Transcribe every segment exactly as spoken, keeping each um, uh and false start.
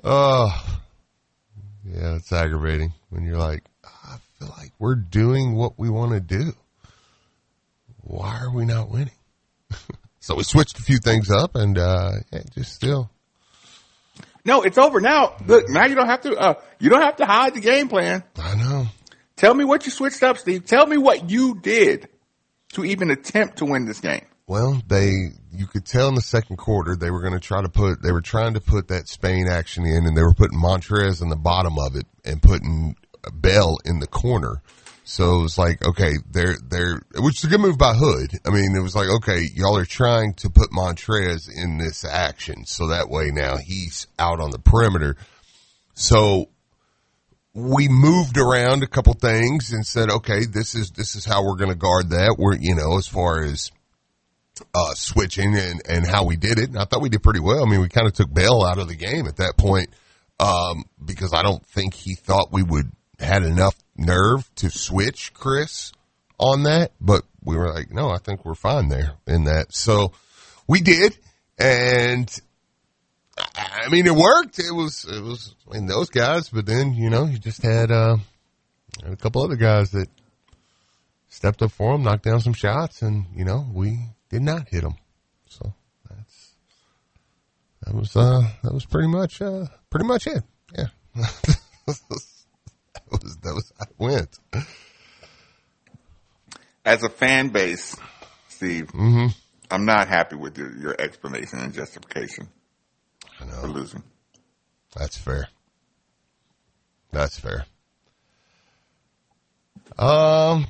Oh, yeah, it's aggravating when you're like, I feel like we're doing what we want to do. Why are we not winning? So we switched a few things up, and uh, yeah, just still. No, it's over now. Look, now you don't have to. Uh, you don't have to hide the game plan. I know. Tell me what you switched up, Steve. Tell me what you did to even attempt to win this game. Well, they, you could tell in the second quarter they were going to try to put, they were trying to put that Spain action in, and they were putting Montrez in the bottom of it and putting Bell in the corner. So it was like, okay, they're, they're, which is a good move by Hood. I mean, it was like, okay, y'all are trying to put Montrez in this action. So that way now he's out on the perimeter. So we moved around a couple things and said, okay, this is, this is how we're going to guard that. We're, you know, as far as, uh, switching and, and how we did it. And I thought we did pretty well. I mean, we kind of took Bell out of the game at that point, um, because I don't think he thought we would, had enough nerve to switch Chris on that, but we were like, no, I think we're fine there in that. So we did. And I mean, it worked. It was, it was in those guys, but then, you know, you just had, uh, a couple other guys that stepped up for him, knocked down some shots, and, you know, we did not hit them. So that's, that was, uh, that was pretty much, uh, pretty much it. Yeah. That was, that was how it went. As a fan base, Steve, mm-hmm. I'm not happy with your, your explanation and justification I know. for losing. That's fair. That's fair. Um,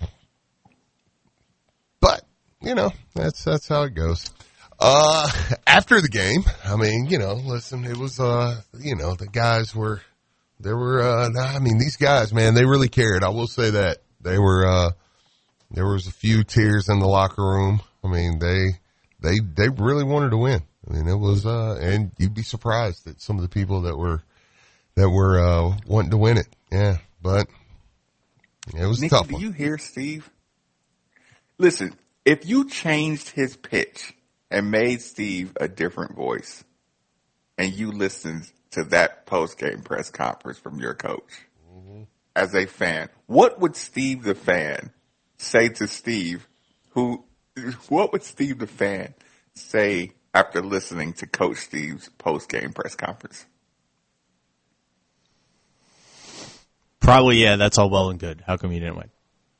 but you know, that's that's how it goes. Uh, after the game, I mean, you know, listen, it was, uh, you know, the guys were. There were, uh, I mean, these guys, man, they really cared. I will say that they were, uh, there was a few tears in the locker room. I mean, they, they, they really wanted to win. I mean, it was, uh, and you'd be surprised at some of the people that were, that were, uh, wanting to win it. Yeah. But it was Nikki, a tough do one. you hear Steve? Listen, if you changed his pitch and made Steve a different voice and you listened to that post-game press conference from your coach, mm-hmm. as a fan, what would Steve the fan say to Steve, who, what would Steve the fan say after listening to Coach Steve's post-game press conference? Probably, yeah, that's all well and good. How come you didn't win?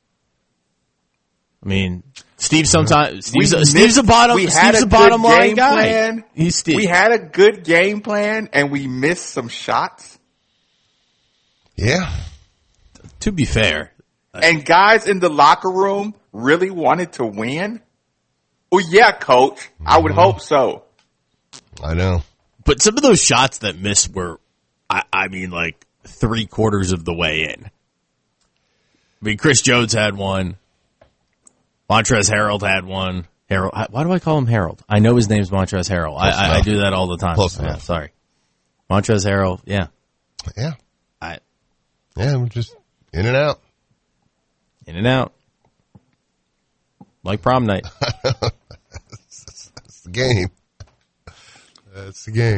I mean, Steve sometimes, Steve's, a, Steve's a bottom, Steve's a bottom line guy. Plan. He's Steve. We had a good game plan and we missed some shots. Yeah. To be fair. And guys in the locker room really wanted to win? Well, yeah, coach. Mm-hmm. I would hope so. I know. But some of those shots that missed were, I, I mean, like three quarters of the way in. I mean, Chris Jones had one. Montrezl Harrell had one. Harold. Why do I call him Harold? I know his name's Montrezl Harrell. I, I, I do that all the time. Close yeah, enough. Sorry. Montrezl Harrell, yeah. Yeah. I, yeah, we're just in and out. In and out. Like prom night. that's, that's the game. That's the game.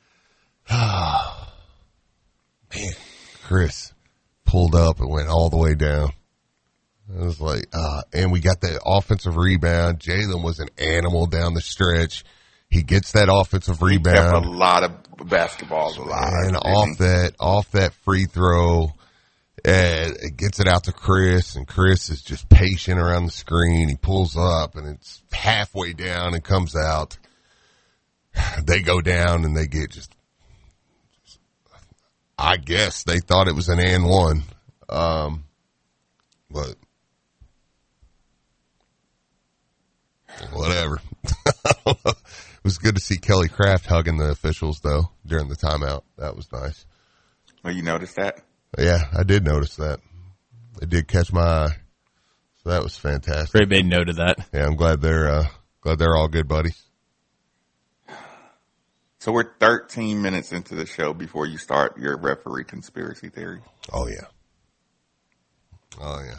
Man, Chris pulled up and went all the way down. It was like, uh, and we got that offensive rebound. Jalen was an animal down the stretch. He gets that offensive rebound. He kept a lot of basketballs alive. And off he? that, off that free throw, and it gets it out to Chris, and Chris is just patient around the screen. He pulls up, and it's halfway down and comes out. They go down, and they get just, I guess they thought it was an and one. Um, but whatever. It was good to see Kelly Craft hugging the officials, though, during the timeout. That was nice. Well, you noticed that? Yeah, I did notice that. It did catch my eye. So that was fantastic. Great made note of that. Yeah, I'm glad they're uh, glad they're all good buddies. So we're thirteen minutes into the show before you start your referee conspiracy theory. Oh, yeah. Oh, yeah.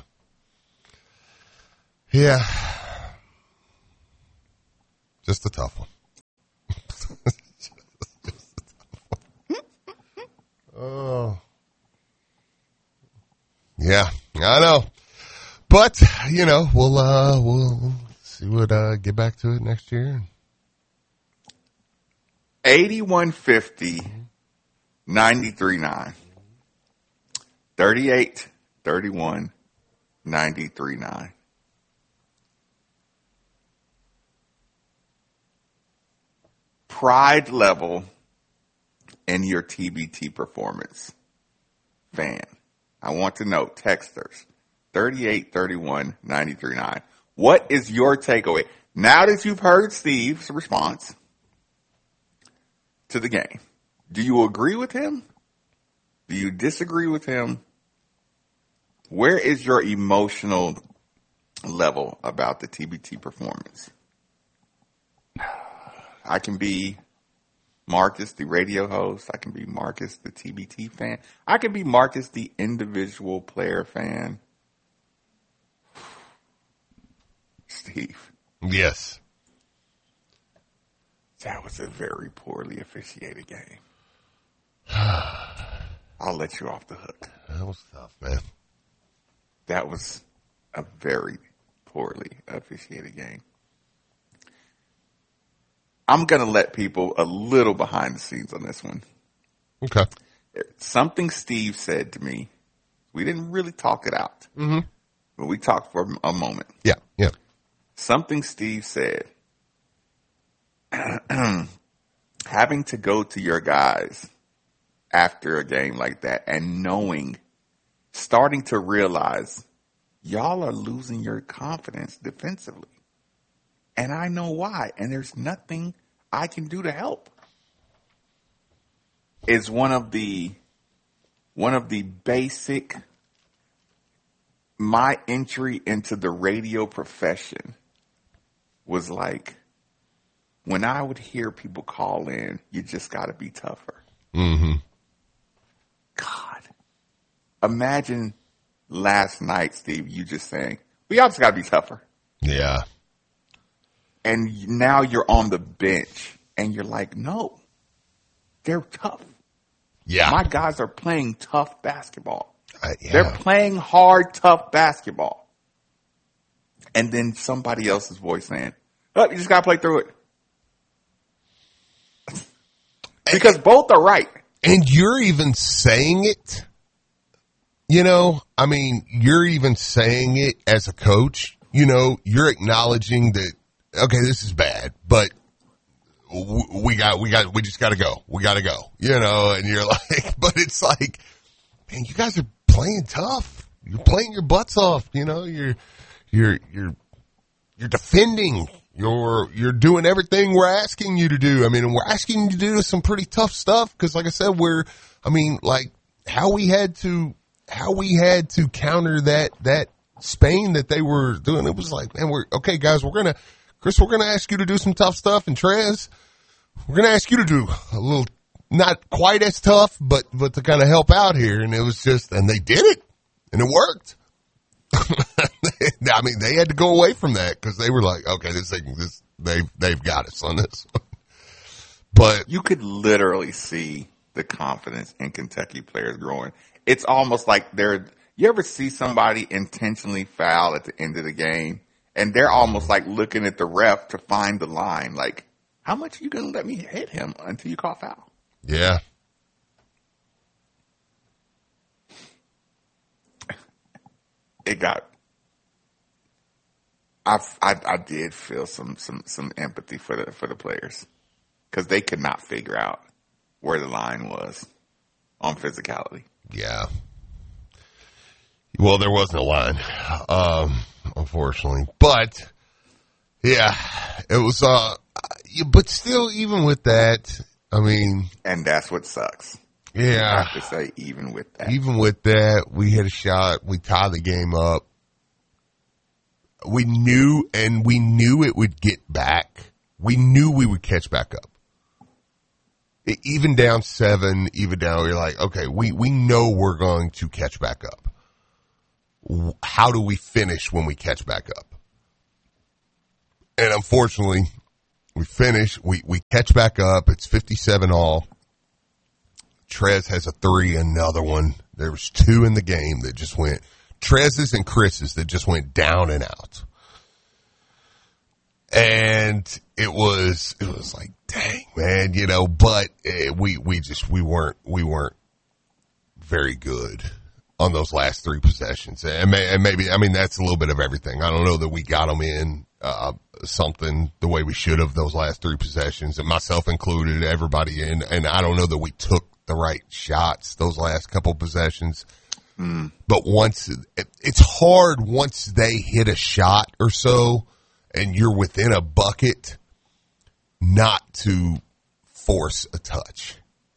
Yeah. Just a tough one. Just a tough one. I know. But, you know, we'll, uh, we'll see what, uh, get back to it next year. eighty-one fifty, ninety-three nine. thirty-eight thirty-one, ninety-three nine. Pride level in your T B T performance, fan. I want to know, texters, thirty-eight thirty-one, ninety-three nine. What is your takeaway? Now that you've heard Steve's response to the game, do you agree with him? Do you disagree with him? Where is your emotional level about the T B T performance? I can be Marcus, the radio host. I can be Marcus, the T B T fan. I can be Marcus, the individual player fan. Steve. Yes. That was a very poorly officiated game. I'll let you off the hook. That was tough, man. That was a very poorly officiated game. I'm going to let people a little behind the scenes on this one. Okay. Something Steve said to me, we didn't really talk it out, Mm-hmm. but we talked for a moment. Yeah, yeah. Something Steve said, having to go to your guys after a game like that and knowing, starting to realize y'all are losing your confidence defensively. And I know why. And there's nothing I can do to help. Is one of the, one of the basic, my entry into the radio profession was like, when I would hear people call in, you just got to be tougher. Mm-hmm. God. Imagine last night, Steve, you just saying, we all just got to be tougher. Yeah. And now you're on the bench and you're like, no, they're tough. Yeah. My guys are playing tough basketball. Uh, yeah. They're playing hard, tough basketball. And then somebody else's voice saying, oh, you just got to play through it. Because both are right. And you're even saying it, you know, I mean, you're even saying it as a coach, you know, you're acknowledging that, okay, this is bad, but we got, we got, we just got to go. We got to go, you know, and you're like, but it's like, man, you guys are playing tough. You're playing your butts off, you know, you're, you're, you're, you're defending. You're, you're doing everything we're asking you to do. I mean, we're asking you to do some pretty tough stuff. Cause like I said, we're, I mean, like how we had to, how we had to counter that, that Spain that they were doing. It was like, man, we're okay, guys, we're going to, Chris, we're going to ask you to do some tough stuff. And Trez, we're going to ask you to do a little, not quite as tough, but, but to kind of help out here. And it was just, and they did it and it worked. I mean, they had to go away from that because they were like, okay, this thing, this, they've, they've got us on this one. But you could literally see the confidence in Kentucky players growing. It's almost like they're, you ever see somebody intentionally foul at the end of the game and they're almost like looking at the ref to find the line. Like, how much are you going to let me hit him until you call foul? Yeah. It got, I, I, I did feel some, some, some empathy for the, for the players because they could not figure out where the line was on physicality. Yeah. Well, there wasn't a line, um, unfortunately, but yeah, it was, uh, but still, even with that, I mean, and that's what sucks. Yeah. I have to say, even with that. Even with that, we hit a shot. We tied the game up. We knew, and we knew it would get back. We knew we would catch back up. It, even down seven, even down, we're like, okay, we, we know we're going to catch back up. How do we finish when we catch back up? And unfortunately, we finish, we, we catch back up. It's fifty-seven all. Trez has a three, another one. There was two in the game that just went Trez's and Chris's that just went down and out. And it was, it was like, dang, man, you know, but uh, we, we just, we weren't, we weren't very good on those last three possessions. And, may, and maybe, I mean, that's a little bit of everything. I don't know that we got them in, uh, something the way we should have those last three possessions, and myself included, everybody in, and I don't know that we took the right shots those last couple possessions. Mm. But once, it, it's hard once they hit a shot or so and you're within a bucket not to force a touch.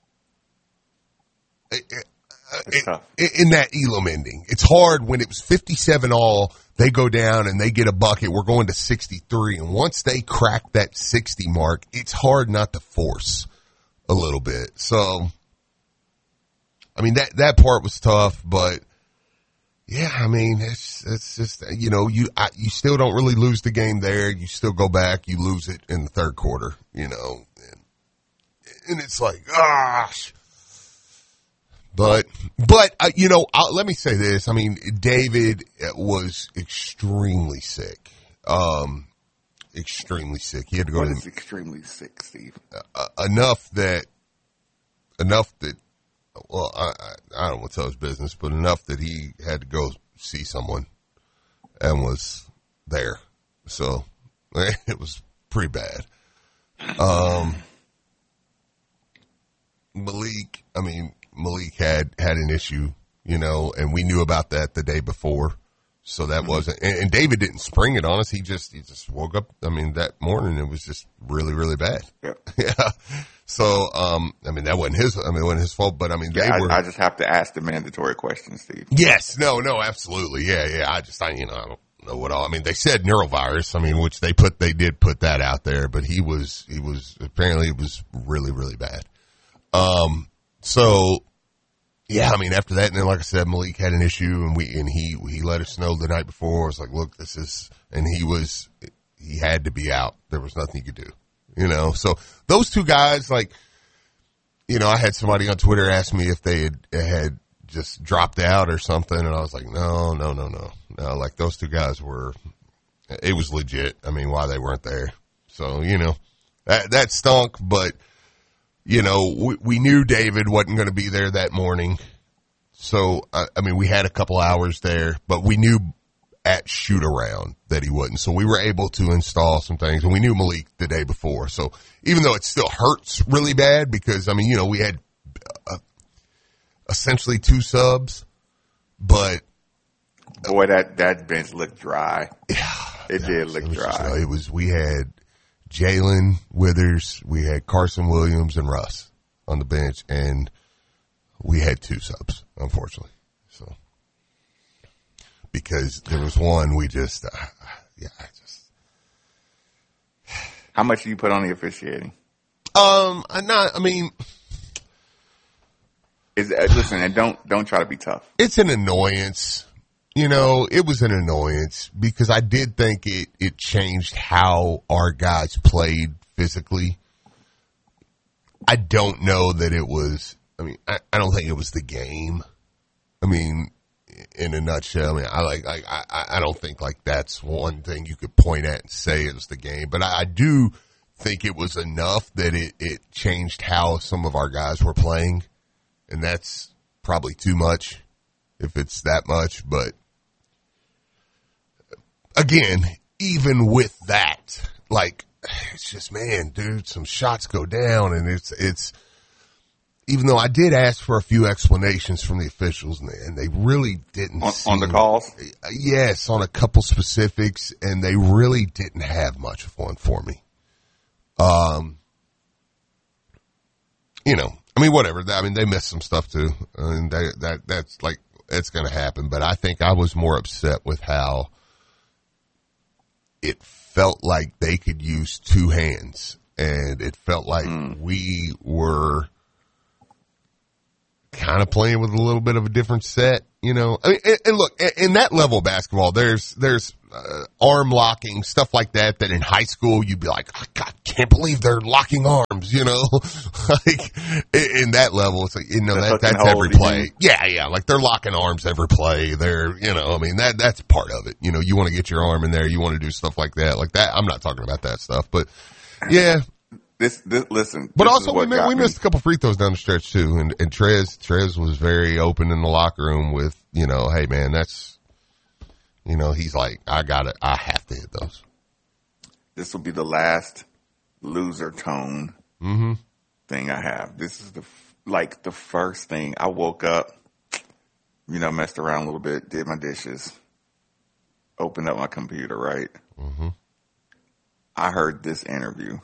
It, it, it, in that Elam ending, it's hard when it was fifty-seven all, they go down and they get a bucket. We're going to sixty-three. And once they crack that sixty mark, it's hard not to force a little bit. So, I mean, that, that part was tough, but yeah, I mean, it's, it's just, you know, you, I, you still don't really lose the game there. You still go back, you lose it in the third quarter, you know, and, and it's like, gosh. But, but, uh, you know, I'll, let me say this. I mean, David was extremely sick. Um, extremely sick. He had to go what to is extremely sick, Steve? Uh, enough that, enough that, well, I, I, I don't want to tell his business, but enough that he had to go see someone and was there. So it was pretty bad. Um, Malik, I mean, Malik had, had an issue, you know, and we knew about that the day before. So that mm-hmm. wasn't, and, and David didn't spring it on us. He just, he just woke up. I mean, that morning it was just really, really bad. Yeah. yeah. So, um, I mean, that wasn't his, I mean, it wasn't his fault, but I mean, yeah, they were. I, I just have to ask the mandatory question, Steve. Yes. No, no, absolutely. Yeah. Yeah. I just, I, you know, I don't know what all, I mean, they said neurovirus. I mean, which they put, they did put that out there, but he was, he was, apparently it was really, really bad. Um, so, yeah, I mean, after that, and then like I said, Malik had an issue, and we and he he let us know the night before. I was like, look, this is, and he was he had to be out. There was nothing he could do, you know. So those two guys, like, you know, I had somebody on Twitter ask me if they had had just dropped out or something, and I was like, no, no, no, no, no. Like those two guys were, it was legit. I mean, why they weren't there. So you know, that that stunk, but. You know, we, we knew David wasn't going to be there that morning. So, I, I mean, we had a couple hours there, but we knew at shoot around that he wouldn't. So we were able to install some things, and we knew Malik the day before. So even though it still hurts really bad because, I mean, you know, we had uh, essentially two subs, but. Boy, that, that bench looked dry. Yeah. It did look it was dry. Just, it was, we had. Jalen Withers, we had Carson Williams and Russ on the bench, and we had two subs, unfortunately. So, because there was one we just, uh, yeah, I just. How much do you put on the officiating? Um, I not. I mean, is uh, listen, and don't don't try to be tough. It's an annoyance. You know, it was an annoyance because I did think it, it changed how our guys played physically. I don't know that it was, I mean, I, I don't think it was the game. I mean, in a nutshell, I mean, I like, like I, I don't think like that's one thing you could point at and say it was the game, but I, I do think it was enough that it, it changed how some of our guys were playing. And that's probably too much if it's that much, but. Again, even with that, like, it's just, man, dude, some shots go down and it's, it's, even though I did ask for a few explanations from the officials and they, and they really didn't. On, seem, on the calls? Yes, on a couple specifics, and they really didn't have much of one for me. Um, you know, I mean, whatever. I mean, they missed some stuff too. I mean, they, that, that's like, it's going to happen, but I think I was more upset with how it felt like they could use two hands, and it felt like mm. we were kind of playing with a little bit of a different set, you know. I mean, and, and look, in that level of basketball, there's there's uh, arm locking, stuff like that, that in high school you'd be like, oh, God, can't believe they're locking arms, you know. Like, in that level, it's like, you know, that, that's every play. Yeah, yeah, like they're locking arms every play. They're, you know, I mean, that that's part of it. You know, you want to get your arm in there, you want to do stuff like that. Like that, I'm not talking about that stuff, but yeah. This, this, listen. But this also, we, we missed a couple free throws down the stretch too, and and Trez Trez was very open in the locker room with, you know, hey man, that's, you know, he's like, I got it, I have to hit those. This will be the last loser tone mm-hmm. thing I have. This is the like the first thing I woke up, you know, messed around a little bit, did my dishes, opened up my computer, right? Mm-hmm. I heard this interview.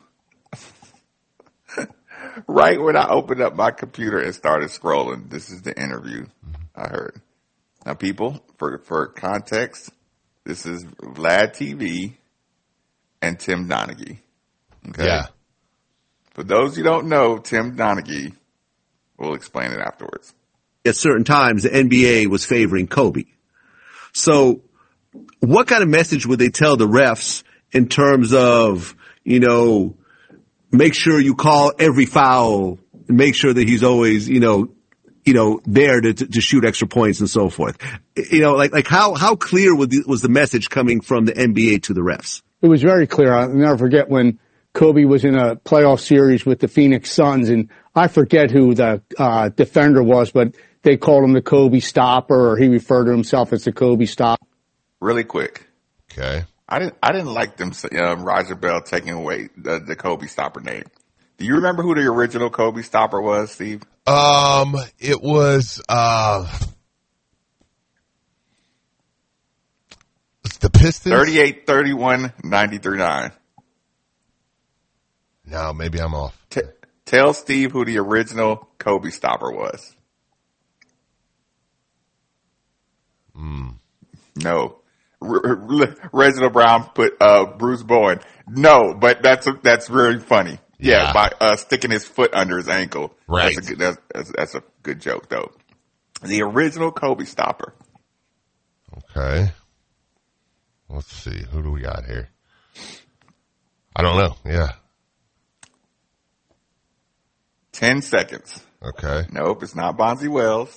Right when I opened up my computer and started scrolling, this is the interview I heard. Now, people, for for context, this is Vlad T V and Tim Donaghy. Okay? Yeah. For those you don't know, Tim Donaghy, we'll explain it afterwards. At certain times, the N B A was favoring Kobe. So what kind of message would they tell the refs in terms of, you know, make sure you call every foul and make sure that he's always, you know, you know, there to, to shoot extra points and so forth. You know, like, like how, how clear was the, was the message coming from the N B A to the refs? It was very clear. I'll never forget when Kobe was in a playoff series with the Phoenix Suns, and I forget who the uh, defender was, but they called him the Kobe stopper, or he referred to himself as the Kobe stopper. Really quick. Okay. I didn't. I didn't like them. Um, Roger Bell taking away the, the Kobe stopper name. Do you remember who the original Kobe stopper was, Steve? Um, it was uh, it's the Pistons. thirty-eight, thirty-one, ninety-three, nine. No, maybe I'm off. T- tell Steve who the original Kobe stopper was. Hmm. No. Reginald Brown put uh, Bruce Bowen. No, but that's a, that's really funny. Yeah, Yeah. by uh, sticking his foot under his ankle. Right. That's a good, that's, that's, that's a good joke, though. The original Kobe stopper. Okay. Let's see. Who do we got here? I don't know. Yeah. Ten seconds. Okay. Nope, it's not Bonzi Wells.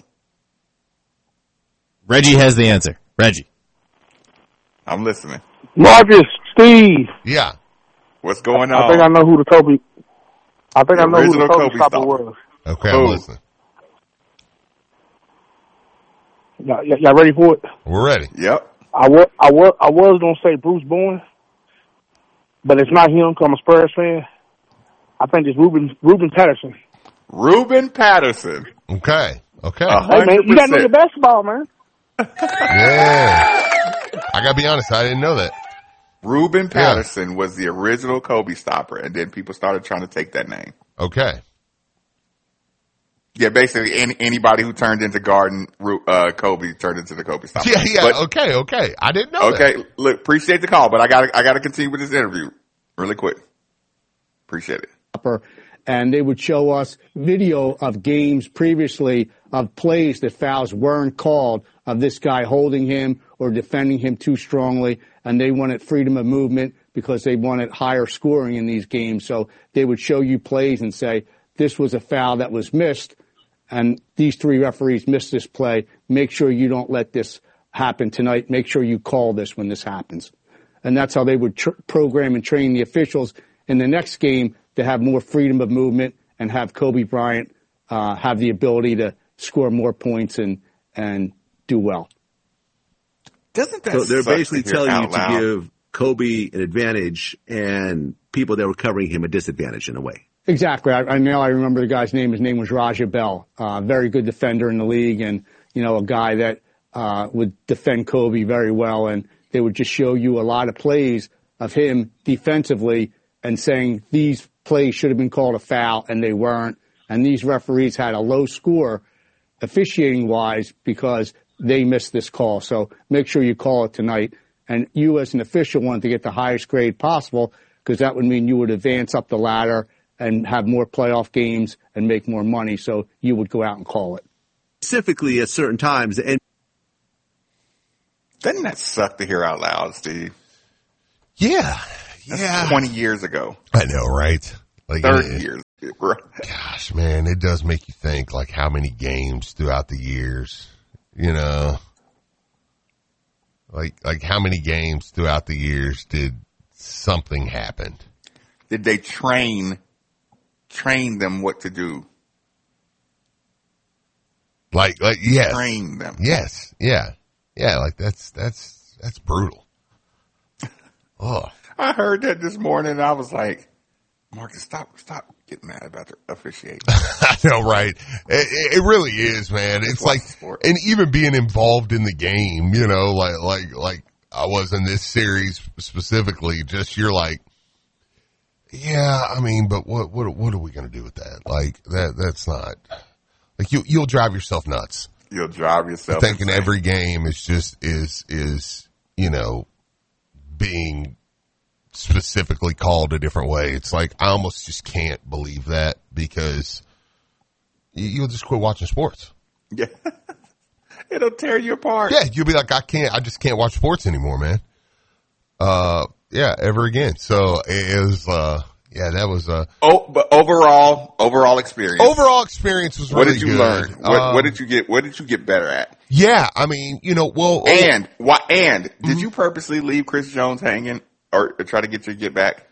Reggie has the answer. Reggie. I'm listening. Marcus, Steve. Yeah. What's going I on? think I know who the Kobe. I think The I know who the original Kobe, Kobe stopper stopper. was. Okay, Who? I'm listening. Y'all, y- y'all ready for it? We're ready. Yep. I was, I was, I was gonna say Bruce Bowen, but it's not him. 'Cause I'm a Spurs fan. I think it's Ruben Ruben Patterson. Ruben Patterson. Okay. Okay. A Hey man, you gotta know hundred your percent. basketball, man. Yeah. I gotta be honest. I didn't know that. Ruben Patterson was the original Kobe stopper, and then people started trying to take that name. Okay. Yeah, basically any, anybody who turned into Garden, uh, Kobe turned into the Kobe stopper. Yeah. Yeah. But, okay. Okay. I didn't know okay, that. look, appreciate the call, but I got I got to continue with this interview really quick. Appreciate it. And they would show us video of games previously of plays that fouls weren't called, of this guy holding him or defending him too strongly, and they wanted freedom of movement because they wanted higher scoring in these games. So they would show you plays and say, this was a foul that was missed, and these three referees missed this play. Make sure you don't let this happen tonight. Make sure you call this when this happens. And that's how they would tr- program and train the officials in the next game to have more freedom of movement and have Kobe Bryant uh, have the ability to score more points and and do well. Doesn't that So they're suck basically to hear telling you out to loud? give Kobe an advantage and people that were covering him a disadvantage in a way. Exactly. I, I now I remember the guy's name. His name was Raja Bell. Uh, very good defender in the league, and you know, a guy that uh, would defend Kobe very well. And they would just show you a lot of plays of him defensively and saying these plays should have been called a foul, and they weren't. And these referees had a low score officiating wise because they missed this call. So make sure you call it tonight. And you as an official want to get the highest grade possible because that would mean you would advance up the ladder and have more playoff games and make more money. So you would go out and call it. specifically at certain times. And doesn't that suck to hear out loud, Steve? Yeah. That's Yeah. twenty years ago. I know, right? Like thirty it, years. Right. Gosh, man, it does make you think, like, how many games throughout the years, you know, like, like how many games throughout the years did something happen? Did they train, train them what to do? Like, like, yes. Train them. Yes. Yeah. Yeah. Like that's, that's, that's brutal. Oh, I heard that this morning and I was like, Marcus, stop, stop getting mad about the officiating. I know, right? It, it really is, man. It's like, and even being involved in the game, you know, like, like, like I was in this series specifically, just you're like, yeah, I mean, but what, what, what are we going to do with that? Like that, that's not, like you, you'll drive yourself nuts. You'll drive yourself thinking insane. Every game is just, is, is, you know, being specifically called a different way. It's like, I almost just can't believe that because you'll just quit watching sports. Yeah. It'll tear you apart. Yeah. You'll be like, I can't, I just can't watch sports anymore, man. Uh, yeah, ever again. So it was, uh, yeah, that was, uh, oh, but overall, overall experience. Overall experience was really good. What did you good. learn? What, um, what did you get, what did you get better at? Yeah. I mean, you know, well, and why, and mm-hmm. did you purposely leave Chris Jones hanging or, or try to get your get back?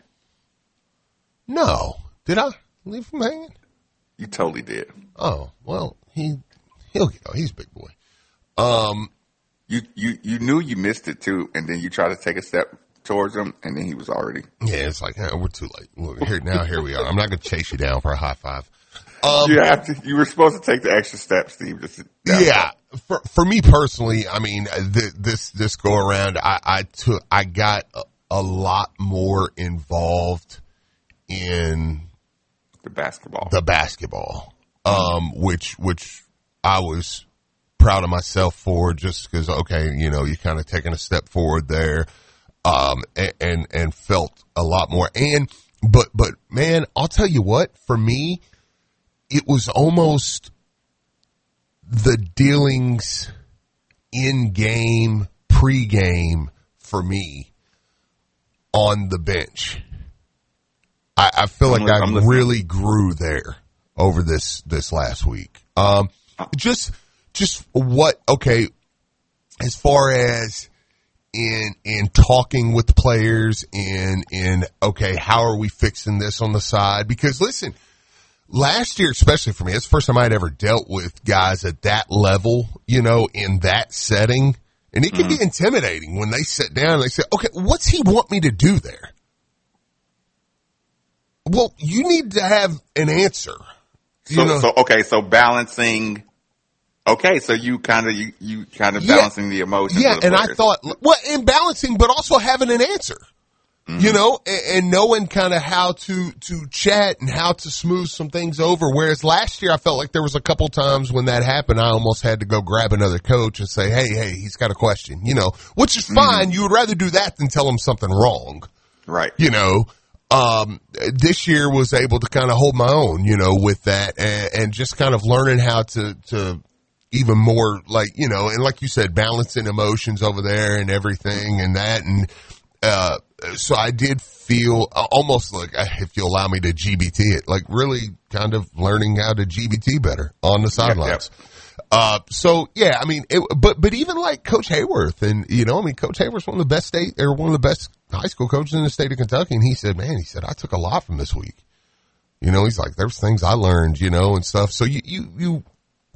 No. Did I leave him hanging? You totally did. Oh, well, he, he'll get, oh, he's a big boy. Um, you, you, you knew you missed it too. And then you tried to take a step towards him and then he was already. Yeah. It's like, oh, we're too late. We're here now. Here we are. I'm not going to chase you down for a high five. Um, you have to, you were supposed to take the extra step, Steve. Just yeah. For, for me personally, I mean, th- this, this go around, I, I took, I got a, a lot more involved in the basketball, the basketball, um, which, which I was proud of myself for just because, okay, you know, you kind of taking a step forward there, um, and, and, and felt a lot more. And, but, but man, I'll tell you what, for me, it was almost the dealings in game, pre-game for me on the bench. I, I feel like I really grew there over this, this last week. Um, just, just what, okay, as far as in, in talking with the players in, in, okay, how are we fixing this on the side? Because listen, last year, especially for me, it's the first time I'd ever dealt with guys at that level, you know, in that setting. And it can mm-hmm. be intimidating when they sit down and they say, okay, what's he want me to do there? Well, you need to have an answer. You so, know? so, okay, so balancing. Okay, so you kind of, you, you kind of balancing yeah, the emotions. Yeah, of the and players. I thought, well, in balancing, but also having an answer. Mm-hmm. You know, and, and knowing kind of how to, to chat and how to smooth some things over. Whereas last year I felt like there was a couple times when that happened, I almost had to go grab another coach and say, hey, hey, he's got a question, you know, which is fine. Mm-hmm. You would rather do that than tell him something wrong. Right. You know, um, this year was able to kind of hold my own, you know, with that and, and just kind of learning how to, to even more like, you know, and like you said, balancing emotions over there and everything and that. And, uh, so I did feel almost like, if you allow me to G B T it, like really kind of learning how to G B T better on the sidelines. Yep, yep. Uh, so yeah, I mean, it, but, but even like Coach Hayworth and, you know, I mean, Coach Hayworth's one of the best state or one of the best high school coaches in the state of Kentucky. And he said, man, he said, I took a lot from this week. You know, he's like, there's things I learned, you know, and stuff. So you, you, you,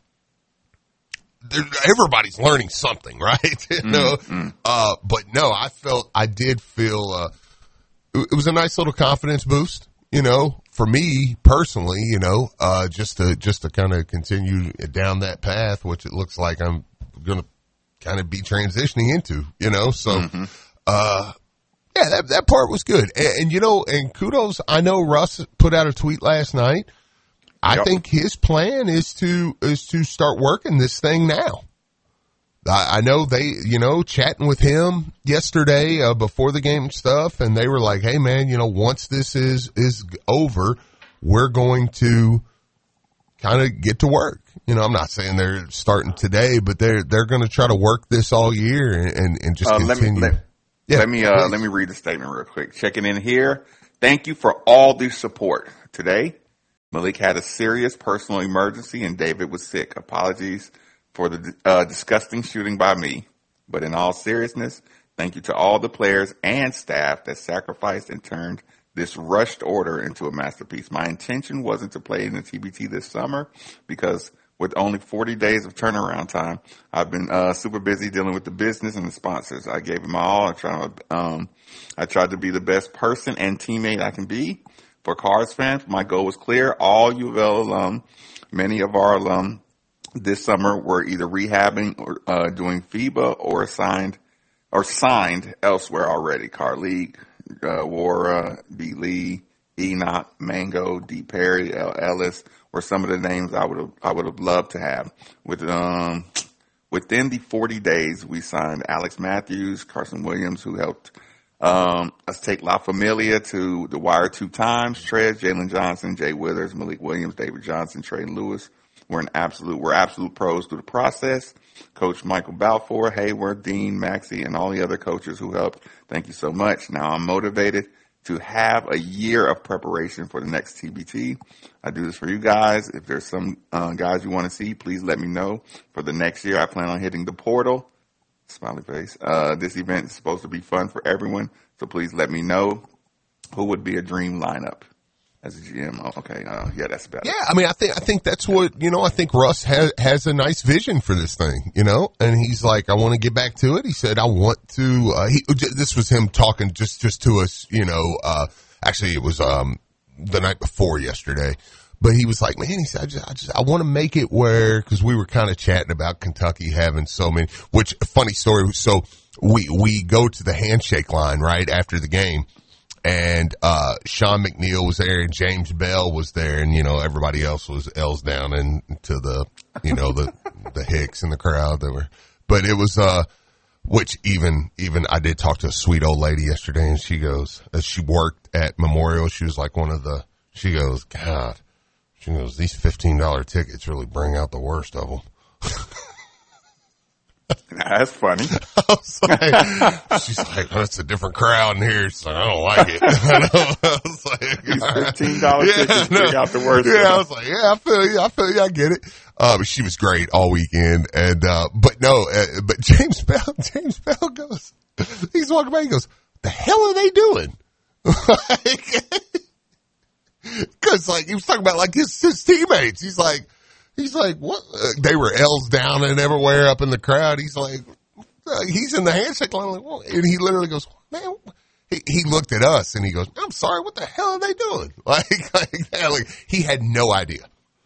everybody's learning something, right? you know, mm-hmm. uh, but no, I felt, I did feel, uh, it was a nice little confidence boost, you know, for me personally, you know, uh, just to, just to kind of continue down that path, which it looks like I'm going to kind of be transitioning into, you know, so, mm-hmm. uh, yeah, that, that part was good. And, and, you know, and kudos, I know Russ put out a tweet last night. I yep. think his plan is to, is to start working this thing now. I, I know they, you know, chatting with him yesterday, uh, before the game and stuff, and they were like, hey man, you know, once this is, is over, we're going to kind of get to work. You know, I'm not saying they're starting today, but they're they're going to try to work this all year and and, and just uh, continue. Let me, let, yeah, let me uh, please. let me read the statement real quick. Checking in here. Thank you for all the support today. Malik had a serious personal emergency and David was sick. Apologies for the uh, disgusting shooting by me, but in all seriousness, thank you to all the players and staff that sacrificed and turned this rushed order into a masterpiece. My intention wasn't to play in the T B T this summer because with only forty days of turnaround time, I've been uh, super busy dealing with the business and the sponsors. I gave it my all. I tried, um, I tried to be the best person and teammate I can be. For Cards fans, my goal was clear. All U of L alum, many of our alum this summer were either rehabbing or uh, doing FIBA or assigned or signed elsewhere already. Carleague, uh, Wara, B. Lee, Enoch, Mango, D. Perry, L. Ellis were some of the names I would have I would have loved to have. With um within the forty days, we signed Alex Matthews, Carson Williams, who helped um us take La Familia to the wire two times. Trez, Jalen Johnson, Jay Withers, Malik Williams, David Johnson, Trey Lewis. We're an absolute we're absolute pros through the process. Coach Michael Balfour, Hayward, Dean, Maxey, and all the other coaches who helped. Thank you so much. Now I'm motivated to have a year of preparation for the next T B T. I do this for you guys. If there's some uh, guys you want to see, please let me know. For the next year, I plan on hitting the portal. Smiley face. Uh, this event is supposed to be fun for everyone, so please let me know who would be a dream lineup as a G M. Oh, okay, uh, yeah, that's better. Yeah, I mean, I think I think that's what you know. I think Russ has has a nice vision for this thing, you know. And he's like, I want to get back to it. He said, I want to. Uh, he, this was him talking just just to us, you know. Uh, actually, it was um the night before yesterday, but he was like, man, he said, I just I, just, I want to make it where because we were kind of chatting about Kentucky having so many. Which funny story. So we we go to the handshake line right after the game. And, uh, Sean McNeil was there and James Bell was there and, you know, everybody else was L's down and to the, you know, the, the Hicks in the crowd that were, but it was, uh, which even, even I did talk to a sweet old lady yesterday and she goes, as she worked at Memorial, she was like one of the, she goes, God, she goes, these fifteen dollar tickets really bring out the worst of them. That's funny. I was like, she's like, oh, it's a different crowd in here. She's like, I don't like it. I was like, these fifteen dollar yeah, tickets no, bring out the worst. Yeah, I was like, yeah, I feel you. I feel you. I get it. Uh, but she was great all weekend. And, uh, but no, uh, but James Bell, James Bell goes, he's walking by, he goes, the hell are they doing? Like, cause like, he was talking about like his, his teammates. He's like, He's like, what? Uh, they were L's down and everywhere up in the crowd. He's like, uh, he's in the handshake line. Like, well, and he literally goes, man, he, he looked at us and he goes, I'm sorry, what the hell are they doing? Like, like, that. Like he had no idea.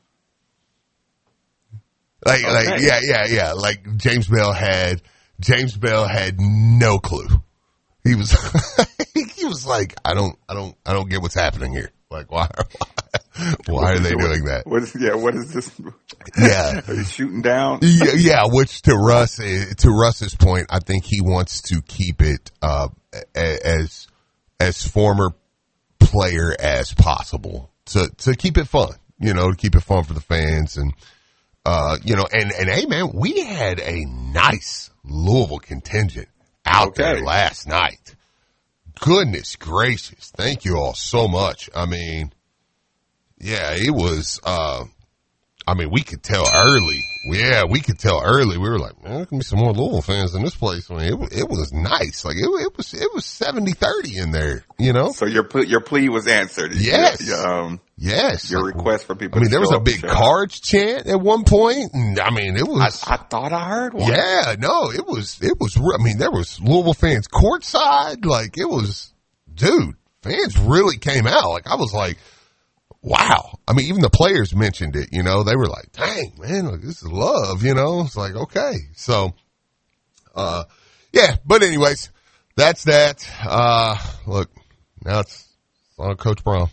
Like, okay. like, yeah, yeah, yeah. Like James Bell had, James Bell had no clue. He was, he was like, I don't, I don't, I don't get what's happening here. Like, why, why, why are they doing that? What is, yeah, what is this? Yeah. Are you shooting down? Yeah, yeah, which to Russ, to Russ's point, I think he wants to keep it, uh, as, as former player as possible to, to keep it fun, you know, to keep it fun for the fans and, uh, you know, and, and hey man, we had a nice Louisville contingent out okay. there last night. Goodness gracious. Thank you all so much. I mean, yeah, it was, uh, I mean, we could tell early. Yeah, we could tell early. We were like, man, there can be some more Louisville fans in this place. I mean, it, it was nice. Like, it, it was, it was seventy thirty in there, you know? So your, your plea was answered. Yes. Your, um, yes. Your request for people I mean, to there was a big Cards chant at one point, and I mean, it was. I, I thought I heard one. Yeah, no, it was, it was, I mean, there was Louisville fans courtside. Like, it was, dude, fans really came out. Like, I was like, wow. I mean, even the players mentioned it, you know, they were like, dang, man, like, this is love, you know? It's like, okay. So, uh, yeah, but anyways, that's that. Uh, look, now it's on Coach Brom.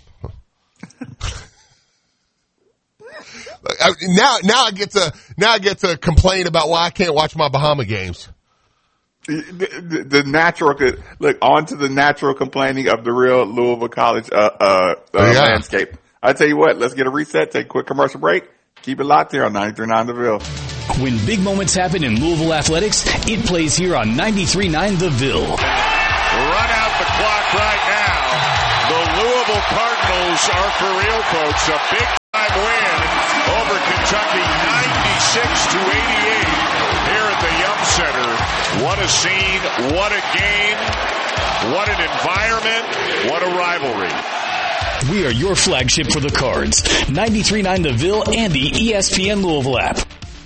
now, now I get to, now I get to complain about why I can't watch my Bahama games. The, the, the natural, look, on to the natural complaining of the real Louisville College, uh, uh, uh yeah. landscape. I tell you what, let's get a reset, take a quick commercial break. Keep it locked here on ninety-three point nine The Ville. When big moments happen in Louisville athletics, it plays here on ninety-three point nine The Ville. Run out the clock right now. The Louisville Cardinals are for real, folks. A big-time win over Kentucky, ninety-six to eighty-eight here at the Yum Center. What a scene, what a game, what an environment, what a rivalry. We are your flagship for the Cards. ninety-three point nine The Ville and the E S P N Louisville app.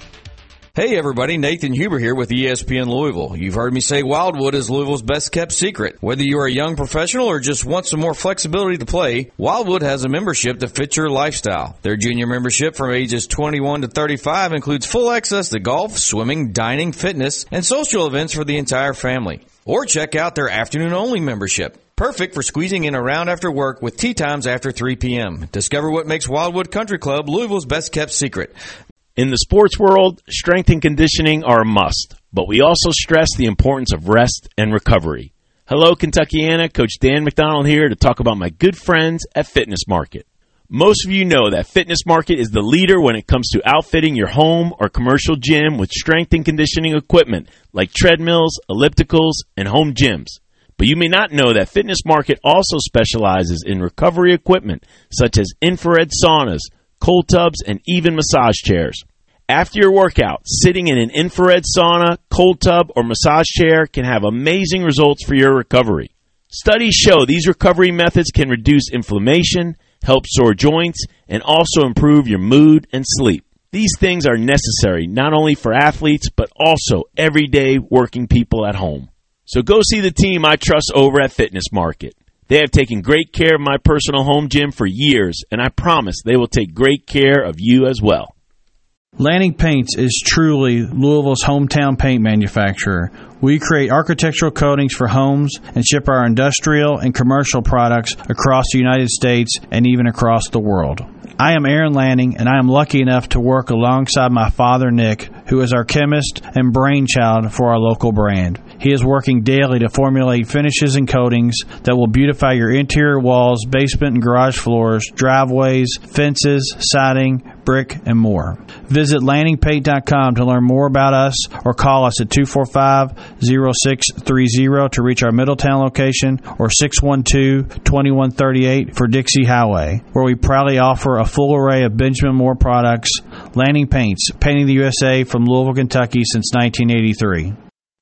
Hey everybody, Nathan Huber here with E S P N Louisville. You've heard me say Wildwood is Louisville's best kept secret. Whether you're a young professional or just want some more flexibility to play, Wildwood has a membership that fits your lifestyle. Their junior membership from ages twenty-one to thirty-five includes full access to golf, swimming, dining, fitness, and social events for the entire family. Or check out their afternoon-only membership. Perfect for squeezing in around after work with tea times after three p.m. Discover what makes Wildwood Country Club Louisville's best kept secret. In the sports world, strength and conditioning are a must, but we also stress the importance of rest and recovery. Hello, Kentuckiana. Coach Dan McDonald here to talk about my good friends at Fitness Market. Most of you know that Fitness Market is the leader when it comes to outfitting your home or commercial gym with strength and conditioning equipment like treadmills, ellipticals, and home gyms. But you may not know that Fitness Market also specializes in recovery equipment such as infrared saunas, cold tubs, and even massage chairs. After your workout, sitting in an infrared sauna, cold tub, or massage chair can have amazing results for your recovery. Studies show these recovery methods can reduce inflammation, help sore joints, and also improve your mood and sleep. These things are necessary not only for athletes, but also everyday working people at home. So go see the team I trust over at Fitness Market. They have taken great care of my personal home gym for years, and I promise they will take great care of you as well. Lanning Paints is truly Louisville's hometown paint manufacturer. We create architectural coatings for homes and ship our industrial and commercial products across the United States and even across the world. I am Aaron Lanning, and I am lucky enough to work alongside my father, Nick, who is our chemist and brainchild for our local brand. He is working daily to formulate finishes and coatings that will beautify your interior walls, basement and garage floors, driveways, fences, siding, brick, and more. Visit lanning paint dot com to learn more about us or call us at two four five, zero six three zero to reach our Middletown location or six one two, two one three eight for Dixie Highway, where we proudly offer a full array of Benjamin Moore products. Lanning Paints, painting the U S A from Louisville, Kentucky since nineteen eighty-three.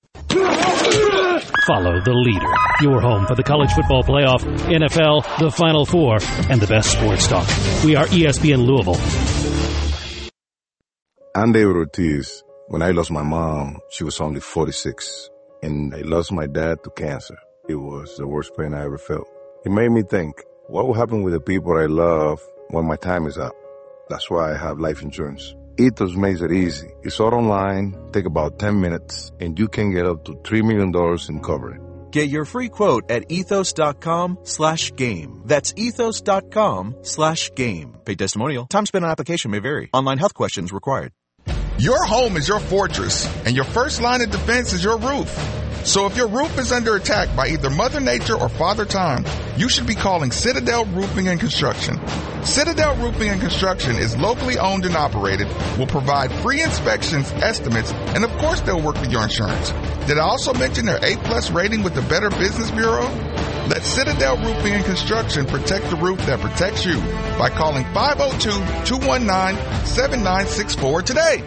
Follow the leader. Your home for the college football playoff, N F L, the Final Four, and the best sports talk. We are E S P N Louisville. I'm David Ortiz. When I lost my mom, she was only forty-six. And I lost my dad to cancer. It was the worst pain I ever felt. It made me think, what will happen with the people I love when my time is up? That's why I have life insurance. Ethos makes it easy. It's all online, take about ten minutes, and you can get up to three million dollars in coverage. Get your free quote at ethos.com slash game. That's ethos.com slash game. Paid testimonial. Time spent on application may vary. Online health questions required. Your home is your fortress, and your first line of defense is your roof. So if your roof is under attack by either Mother Nature or Father Time, you should be calling Citadel Roofing and Construction. Citadel Roofing and Construction is locally owned and operated, will provide free inspections, estimates, and of course they'll work with your insurance. Did I also mention their A plus rating with the Better Business Bureau? Let Citadel Roofing and Construction protect the roof that protects you by calling five oh two, two one nine, seven nine six four today.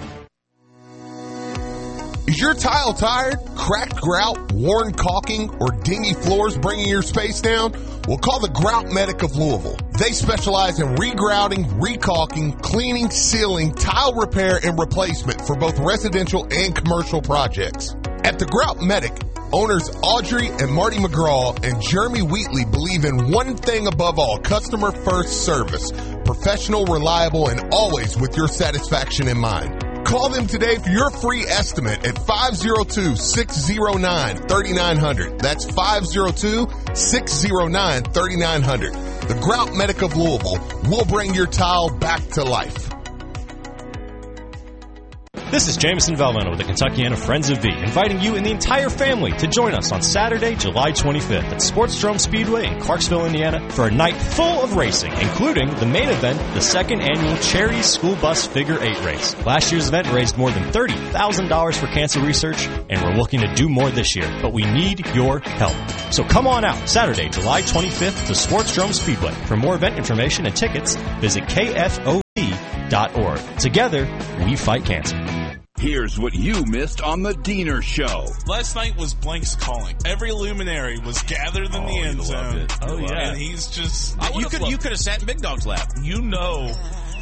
Is your tile tired, cracked grout, worn caulking, or dingy floors bringing your space down? Well, call the Grout Medic of Louisville. They specialize in regrouting, recaulking, cleaning, sealing, tile repair, and replacement for both residential and commercial projects. At the Grout Medic, owners Audrey and Marty McGraw and Jeremy Wheatley believe in one thing above all: customer first service. Professional, reliable, and always with your satisfaction in mind. Call them today for your free estimate at five oh two, six oh nine, three nine zero zero. That's five oh two, six oh nine, three nine zero zero. The Grout Medic of Louisville will bring your tile back to life. This is Jameson Valvano with the Kentuckiana Friends of V, inviting you and the entire family to join us on Saturday, July twenty-fifth at Sportsdrome Speedway in Clarksville, Indiana for a night full of racing, including the main event, the second annual Charity School Bus Figure eight race. Last year's event raised more than thirty thousand dollars for cancer research, and we're looking to do more this year, but we need your help. So come on out Saturday, July twenty-fifth to Sportsdrome Speedway. For more event information and tickets, visit K F O V dot org. Together, we fight cancer. Here's what you missed on the Diener Show. Last night was Blank's calling. Every luminary was gathered in Oh, the end you loved zone. it. Oh, You yeah. loved And it. he's just... I you would've could loved you could have sat in Big Dog's lap. You know